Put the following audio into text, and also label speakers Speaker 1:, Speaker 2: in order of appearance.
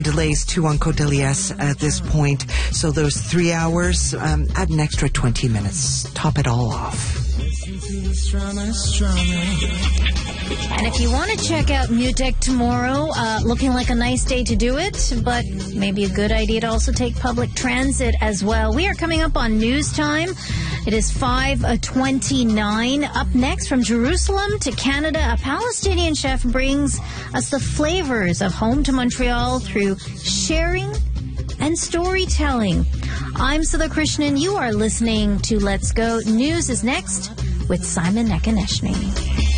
Speaker 1: Delays too on Côte de Liesse at this point. So those 3 hours, add an extra 20 minutes. Top it all off.
Speaker 2: And if you want to check out Mutec tomorrow, looking like a nice day to do it, but maybe a good idea to also take public transit as well. We are coming up on news time. It is 5:29. Up next, from Jerusalem to Canada, a Palestinian chef brings us the flavors of home to Montreal through sharing and storytelling. I'm Sudha Krishnan. You are listening to Let's Go. News is next with Simon Nekaneshny.